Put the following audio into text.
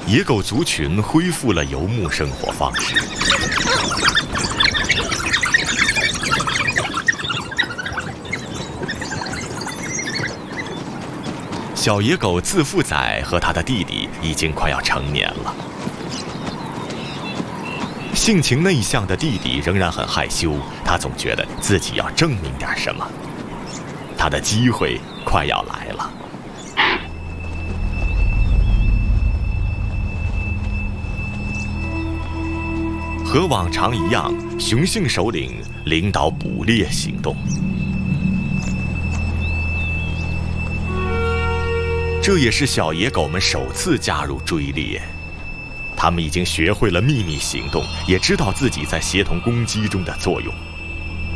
野狗族群恢复了游牧生活方式。小野狗自负仔和他的弟弟已经快要成年了。性情内向的弟弟仍然很害羞，他总觉得自己要证明点什么。他的机会快要来了。和往常一样，雄性首领领导捕猎行动。这也是小野狗们首次加入追猎。他们已经学会了秘密行动，也知道自己在协同攻击中的作用。